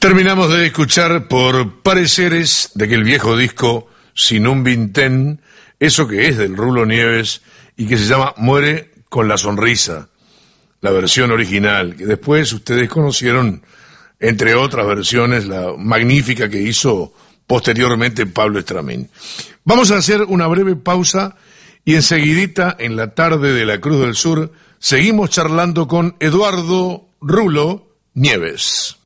Terminamos de escuchar por Pareceres de aquel viejo disco Sin un Vintén, eso que es del Rulo Nieves y que se llama Muere con la Sonrisa, la versión original, que después ustedes conocieron, entre otras versiones, la magnífica que hizo posteriormente Pablo Estramín. Vamos a hacer una breve pausa y enseguidita, en la tarde de la Cruz del Sur, seguimos charlando con Eduardo Rulo Nieves.